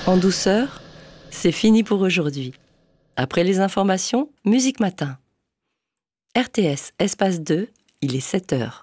En douceur, c'est fini pour aujourd'hui. Après les informations, Musique Matin. RTS, espace 2, il est 7h.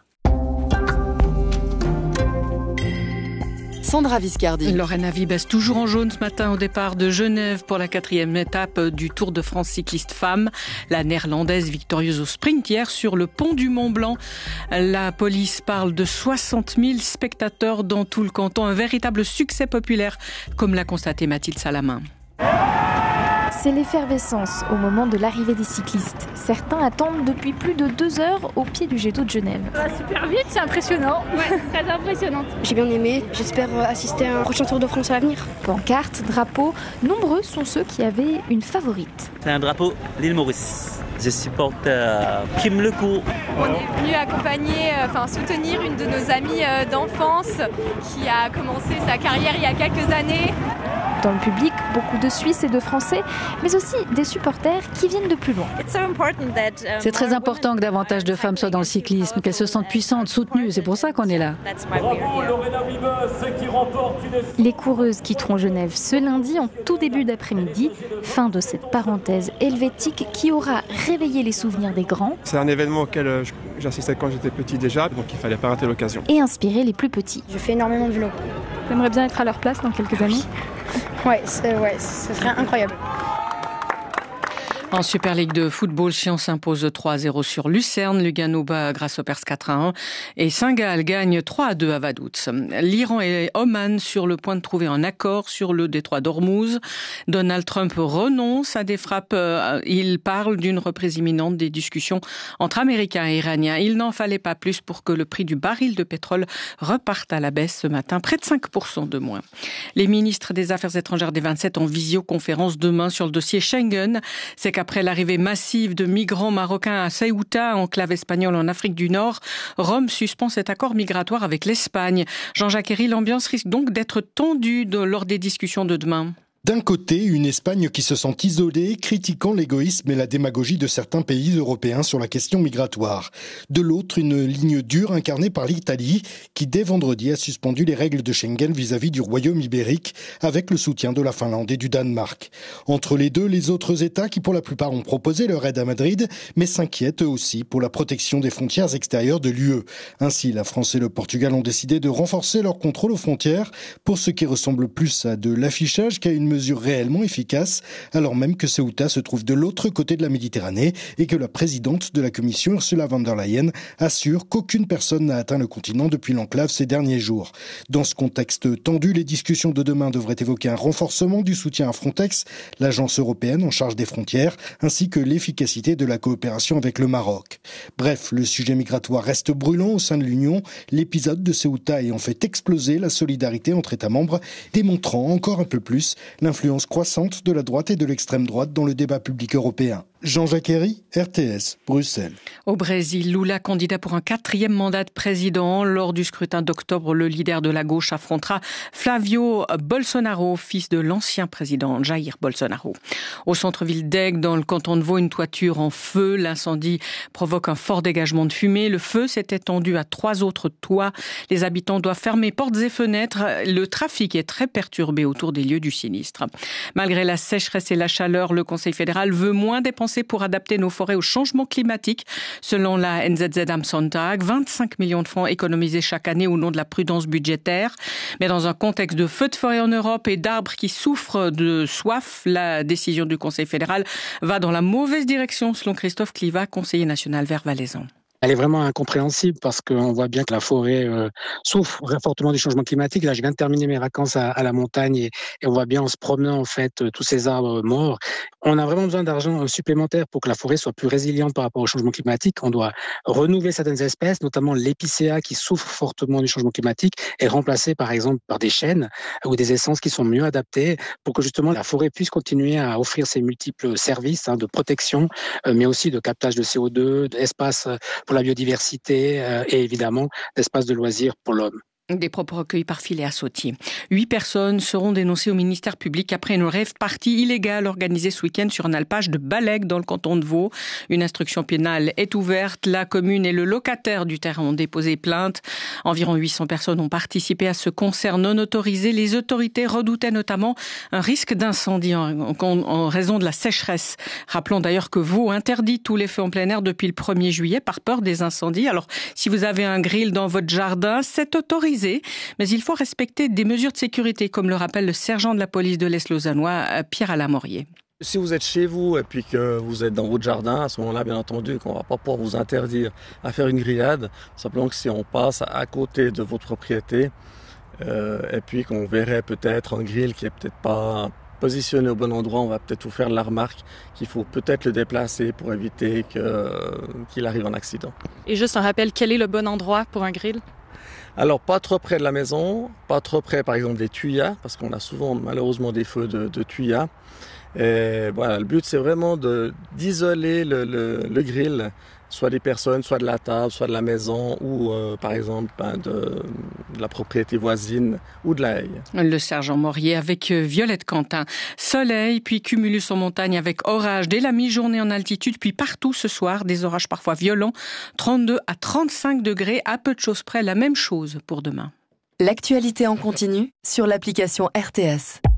Sandra Viscardi. Lorena Vibes, toujours en jaune ce matin au départ de Genève pour la 4e étape du Tour de France cycliste femmes. La néerlandaise victorieuse au sprint hier sur le pont du Mont-Blanc. La police parle de 60 000 spectateurs dans tout le canton. Un véritable succès populaire, comme l'a constaté Mathilde Salamin. C'est l'effervescence au moment de l'arrivée des cyclistes. Certains attendent depuis plus de 2 heures au pied du jet d'eau de Genève. Ça va super vite, c'est impressionnant. Ouais, très impressionnant. J'ai bien aimé, j'espère assister à un prochain Tour de France à l'avenir. Pancartes, drapeaux, nombreux sont ceux qui avaient une favorite. C'est un drapeau l'île Maurice. Je supporte Kim Lecourt. On est venu accompagner, soutenir une de nos amies d'enfance qui a commencé sa carrière il y a quelques années. Dans le public, beaucoup de Suisses et de Français, mais aussi des supporters qui viennent de plus loin. C'est très important que davantage de femmes soient dans le cyclisme, qu'elles se sentent puissantes, soutenues. C'est pour ça qu'on est là. Les coureuses quitteront Genève ce lundi en tout début d'après-midi. Fin de cette parenthèse helvétique qui aura réveillé les souvenirs des grands. C'est un événement auquel j'assistais quand j'étais petit déjà, donc il fallait pas rater l'occasion. Et inspirer les plus petits. Je fais énormément de vélo. J'aimerais bien être à leur place dans quelques années. Ouais, ce serait incroyable. En Super League de football, Sion s'impose 3-0 sur Lucerne, Lugano bat grâce au Perse 4-1 et Saint-Gall gagne 3-2 à Vaduz. L'Iran et Oman sur le point de trouver un accord sur le détroit d'Ormuz. Donald Trump renonce à des frappes. Il parle d'une reprise imminente des discussions entre Américains et Iraniens. Il n'en fallait pas plus pour que le prix du baril de pétrole reparte à la baisse ce matin, près de 5% de moins. Les ministres des Affaires étrangères des 27 en visioconférence demain sur le dossier Schengen. C'est qu'après l'arrivée massive de migrants marocains à Ceuta, enclave espagnole en Afrique du Nord, Rome suspend cet accord migratoire avec l'Espagne. Jean-Jacques Herry, l'ambiance risque donc d'être tendue lors des discussions de demain. D'un côté, une Espagne qui se sent isolée, critiquant l'égoïsme et la démagogie de certains pays européens sur la question migratoire. De l'autre, une ligne dure incarnée par l'Italie, qui dès vendredi a suspendu les règles de Schengen vis-à-vis du Royaume ibérique, avec le soutien de la Finlande et du Danemark. Entre les deux, les autres États qui pour la plupart ont proposé leur aide à Madrid, mais s'inquiètent eux aussi pour la protection des frontières extérieures de l'UE. Ainsi, la France et le Portugal ont décidé de renforcer leur contrôle aux frontières, pour ce qui ressemble plus à de l'affichage qu'à une mesure réellement efficace, alors même que Ceuta se trouve de l'autre côté de la Méditerranée et que la présidente de la Commission, Ursula von der Leyen, assure qu'aucune personne n'a atteint le continent depuis l'enclave ces derniers jours. Dans ce contexte tendu, les discussions de demain devraient évoquer un renforcement du soutien à Frontex, l'agence européenne en charge des frontières, ainsi que l'efficacité de la coopération avec le Maroc. Bref, le sujet migratoire reste brûlant au sein de l'Union, l'épisode de Ceuta ayant fait exploser la solidarité entre États membres, démontrant encore un peu plus l'influence croissante de la droite et de l'extrême droite dans le débat public européen. Jean-Jacques Herry, RTS, Bruxelles. Au Brésil, Lula, candidat pour un 4e mandat de président. Lors du scrutin d'octobre, le leader de la gauche affrontera Flavio Bolsonaro, fils de l'ancien président Jair Bolsonaro. Au centre-ville d'Aigues, dans le canton de Vaud, une toiture en feu. L'incendie provoque un fort dégagement de fumée. Le feu s'est étendu à 3 autres toits. Les habitants doivent fermer portes et fenêtres. Le trafic est très perturbé autour des lieux du sinistre. Malgré la sécheresse et la chaleur, le Conseil fédéral veut moins dépenser pour adapter nos forêts au changement climatique. Selon la NZZ am Sonntag, 25 millions de francs économisés chaque année au nom de la prudence budgétaire. Mais dans un contexte de feux de forêt en Europe et d'arbres qui souffrent de soif, la décision du Conseil fédéral va dans la mauvaise direction, selon Christophe Clivat, conseiller national vert valaisan. Elle est vraiment incompréhensible parce qu'on voit bien que la forêt souffre très fortement du changement climatique. Là, je viens de terminer mes vacances à la montagne et on voit bien en se promenant en fait tous ces arbres morts. On a vraiment besoin d'argent supplémentaire pour que la forêt soit plus résiliente par rapport au changement climatique. On doit renouveler certaines espèces, notamment l'épicéa qui souffre fortement du changement climatique et remplacer par exemple par des chênes ou des essences qui sont mieux adaptées pour que justement la forêt puisse continuer à offrir ses multiples services de protection, mais aussi de captage de CO2, d'espace pour la biodiversité et évidemment d'espace de loisirs pour l'homme. Des propos recueillis par Philéa Sautier. 8 personnes seront dénoncées au ministère public après une rave party illégale organisée ce week-end sur un alpage de Balec dans le canton de Vaud. Une instruction pénale est ouverte. La commune et le locataire du terrain ont déposé plainte. Environ 800 personnes ont participé à ce concert non autorisé. Les autorités redoutaient notamment un risque d'incendie en raison de la sécheresse. Rappelons d'ailleurs que Vaud interdit tous les feux en plein air depuis le 1er juillet par peur des incendies. Alors, si vous avez un grill dans votre jardin, c'est autorisé. Mais il faut respecter des mesures de sécurité, comme le rappelle le sergent de la police de l'Est lausannois, Pierre Alamorier. Si vous êtes chez vous et puis que vous êtes dans votre jardin, à ce moment-là, bien entendu, qu'on ne va pas pouvoir vous interdire à faire une grillade. Simplement que si on passe à côté de votre propriété et puis qu'on verrait peut-être un grill qui est peut-être pas positionné au bon endroit, on va peut-être vous faire la remarque qu'il faut peut-être le déplacer pour éviter qu'il arrive en accident. Et juste un rappel, quel est le bon endroit pour un grill ? Alors, pas trop près de la maison, pas trop près, par exemple, des tuyas, parce qu'on a souvent, malheureusement, des feux de tuyas. Et voilà, le but, c'est vraiment d'isoler le grill, soit des personnes, soit de la table, soit de la maison, ou, par exemple, de la propriété voisine ou de la haie. Le sergent Morier avec Violette Quentin. Soleil, puis cumulus en montagne avec orage dès la mi-journée en altitude, puis partout ce soir, des orages parfois violents, 32 à 35 degrés, à peu de choses près, la même chose pour demain. L'actualité en continu sur l'application RTS.